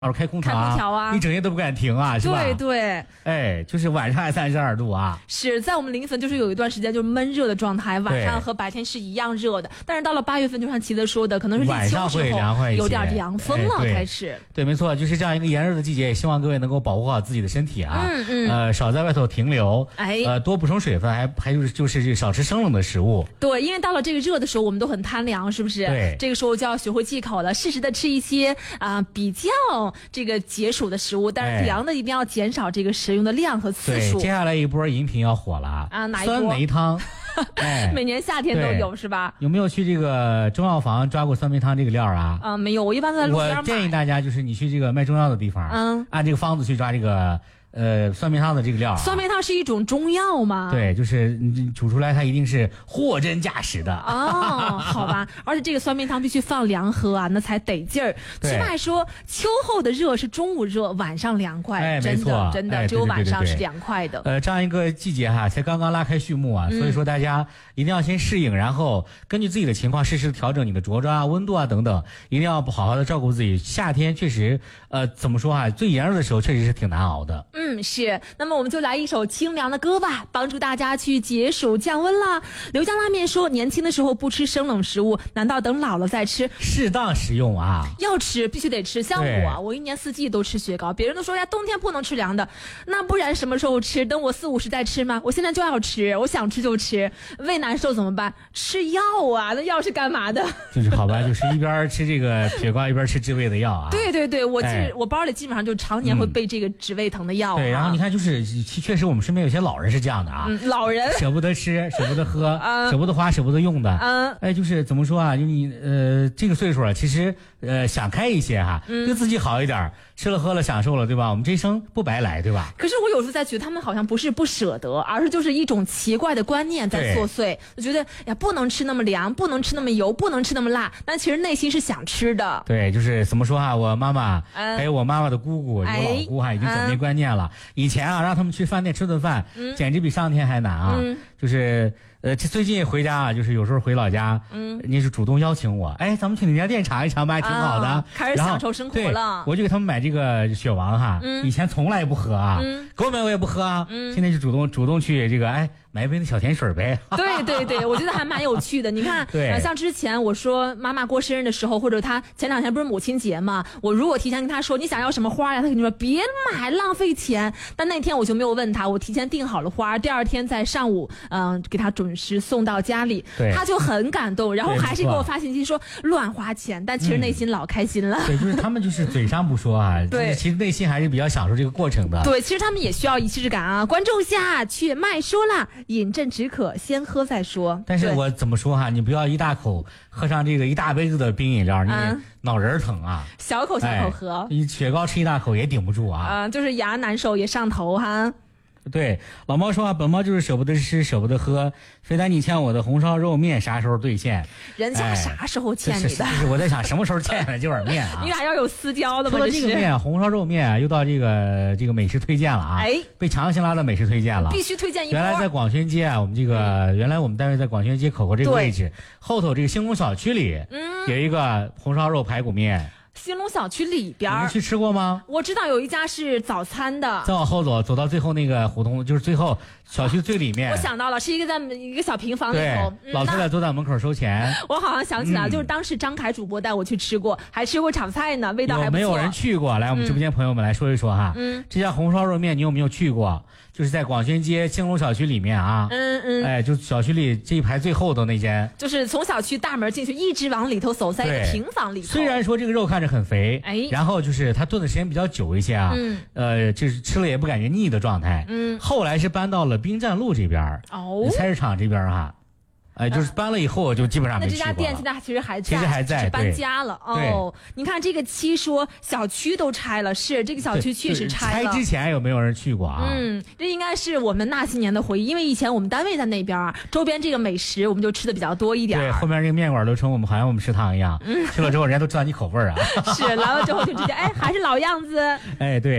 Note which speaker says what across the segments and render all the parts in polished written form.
Speaker 1: 开空调
Speaker 2: 啊，
Speaker 1: 一整夜都不敢停啊，是吧？
Speaker 2: 对对，
Speaker 1: 哎，就是晚上还32度啊。
Speaker 2: 是在我们临汾就是有一段时间就是闷热的状态，晚上和白天是一样热的。但是到了8月份，就像齐德说的，可能是立秋之后有点凉风了，开始。
Speaker 1: 对，没错，就是这样一个炎热的季节，也希望各位能够保护好自己的身体啊。少在外头停留，多补充水分，还就是少吃生冷的食物。
Speaker 2: 对，因为到了这个热的时候，我们都很贪凉，是不是？
Speaker 1: 对，
Speaker 2: 这个时候就要学会忌口了，适时的吃一些比较这个解暑的食物，但是凉的一定要减少这个食用的量和次数。
Speaker 1: 对，接下来一波饮品要火了啊！
Speaker 2: 哪一波？
Speaker 1: 酸梅汤。
Speaker 2: 每年夏天都有是吧？
Speaker 1: 有没有去这个中药房抓过酸梅汤这个料啊？
Speaker 2: 没有，我一般在路边买。
Speaker 1: 我建议大家就是你去这个卖中药的地方，按这个方子去抓这个酸梅汤的这个料。
Speaker 2: 酸梅汤是一种中药吗？
Speaker 1: 对，就是你煮出来它一定是货真价实的。
Speaker 2: 哦，好吧，而且这个酸梅汤必须放凉喝啊，那才得劲儿。起码说秋后的热是中午热，晚上凉快，真的只有晚上是凉快的。
Speaker 1: 这样一个季节哈，才刚刚拉开序幕啊，所以说大家一定要先适应，然后根据自己的情况适时调整你的着装啊、温度啊等等，一定要好好的照顾自己。夏天确实，怎么说啊，最炎热的时候确实是挺难熬的。
Speaker 2: 是。那么我们就来一首清凉的歌吧，帮助大家去解暑降温啦。刘家拉面说，年轻的时候不吃生冷食物，难道等老了再吃？
Speaker 1: 适当食用啊，
Speaker 2: 要吃，必须得吃。像我一年四季都吃雪糕，别人都说呀，冬天不能吃凉的，那不然什么时候吃？等我40、50再吃吗？我现在就要吃，我想吃就吃。胃难受怎么办？吃药啊，那药是干嘛的？
Speaker 1: 就是好吧，就是一边吃这个雪糕一边吃治胃的药啊。
Speaker 2: 对对对，我包里基本上就常年会备这个治胃疼的药。
Speaker 1: 对，然后你看，就是确实我们身边有些老人是这样的啊，
Speaker 2: 老人
Speaker 1: 舍不得吃，舍不得喝，舍不得花，舍不得用的。就是怎么说啊？就你这个岁数啊，其实想开一些哈，对自己好一点，吃了喝了享受了，对吧？我们这一生不白来，对吧？
Speaker 2: 可是我有时候在觉得他们好像不是不舍得，而是就是一种奇怪的观念在作祟。我觉得呀，不能吃那么凉，不能吃那么油，不能吃那么辣，但其实内心是想吃的。
Speaker 1: 对，就是怎么说哈，我妈妈还有我妈妈的姑姑，我老姑哈，已经转变观念了。以前啊，让他们去饭店吃顿饭，简直比上天还难啊！就是最近回家啊，就是有时候回老家，你是主动邀请我，咱们去哪家店尝一尝吧，还挺好的。
Speaker 2: 开始享受生活了。
Speaker 1: 我就给他们买这个雪王哈，以前从来不喝啊，给我买我也不喝啊，现在就主动去这个买一杯那小甜水呗。
Speaker 2: 对对对，我觉得还蛮有趣的。你看，像之前我说妈妈过生日的时候，或者她前2天不是母亲节嘛，我如果提前跟她说你想要什么花呀，她肯定说别买，浪费钱。但那天我就没有问她，我提前订好了花，第2天在上午给她准时送到家里，她就很感动，然后还是给我发信息说乱花钱，但其实内心老开心了。
Speaker 1: 对，就是他们就是嘴上不说啊，对，其实内心还是比较享受这个过程的。
Speaker 2: 对，其实他们也需要仪式感啊。关注一下，去麦说啦。饮鸩止渴，先喝再说。
Speaker 1: 但是我怎么说哈，你不要一大口喝上这个一大杯子的冰饮料，你脑仁疼啊。
Speaker 2: 小口喝，
Speaker 1: 你雪糕吃一大口也顶不住啊。
Speaker 2: 就是牙难受也上头哈。
Speaker 1: 对，老猫说啊，本猫就是舍不得吃，舍不得喝。非但你欠我的红烧肉面啥时候兑现？
Speaker 2: 人家啥时候欠你的？
Speaker 1: 就是我在想什么时候欠的这碗面啊？
Speaker 2: 你俩要有私交的吗？
Speaker 1: 说到这个面，红烧肉面啊，又到这个美食推荐了啊！被强行拉到美食推荐了，
Speaker 2: 必须推荐一波。
Speaker 1: 原来在广宣街啊，原来我们单位在广宣街口口这个位置后头这个兴隆小区里，有一个红烧肉排骨面。
Speaker 2: 兴隆小区里边，
Speaker 1: 你们去吃过吗？
Speaker 2: 我知道有一家是早餐的。
Speaker 1: 再往后走到最后那个胡同，就是最后小区最里面。
Speaker 2: 我想到了，是在一个小平房里头，
Speaker 1: 老太太坐在门口收钱。
Speaker 2: 我好像想起来了，就是当时张凯主播带我去吃过，还吃过炒菜呢，味道还不错。
Speaker 1: 有没有人去过？来，我们直播间朋友们来说一说哈。这家红烧肉面你有没有去过？就是在广宣街兴隆小区里面啊。就小区里这一排最后的那间。就是
Speaker 2: 从小区大门进去，一直往里头走，在一个平房里头。
Speaker 1: 虽然说这个肉看着很肥，然后就是它炖的时间比较久一些啊，就是吃了也不感觉腻的状态。后来是搬到了滨站路这边，菜市场这边哈。就是搬了以后就基本上没去过了。那这家店现在其实还在，
Speaker 2: 搬家了哦。你看这个七说小区都拆了，是这个小区确实拆了。
Speaker 1: 拆之前有没有人去过啊？
Speaker 2: 这应该是我们那些年的回忆，因为以前我们单位在那边，周边这个美食我们就吃的比较多一点。
Speaker 1: 对，后面这个面馆都成好像我们食堂一样，去了之后人家都知道你口味啊。
Speaker 2: 是来了之后就直接还是老样子。
Speaker 1: 对，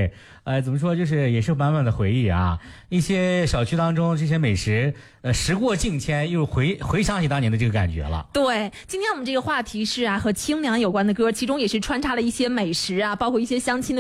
Speaker 1: 怎么说，就是也是满满的回忆啊。一些小区当中这些美食，时过境迁，又回想起当年的这个感觉了。
Speaker 2: 对，今天我们这个话题是和清凉有关的歌，其中也是穿插了一些美食包括一些相亲的